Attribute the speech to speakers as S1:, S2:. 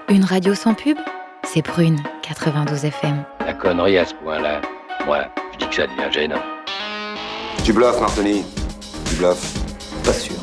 S1: Une radio sans pub, c'est Prune 92 FM.
S2: La connerie à ce point-là, moi, je dis que ça devient gênant.
S3: Tu bluffes, Martoni. Tu bluffes.
S4: Pas sûr.